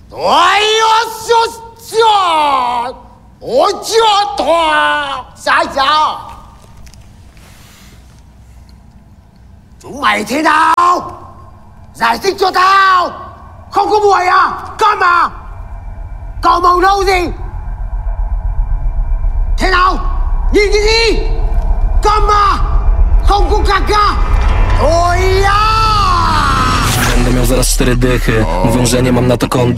哎呦，我叫他傻傻，仲未聽到？giải thích cho tao. Không có buổi à? Câm à? Cậu màu đâu gì? Thế nào? Nhìn cái gì? Câm à? Không có cặc à? Ôi à! Będę miał zaraz 4 dychy. Mówią, że nie mam na to kondycji.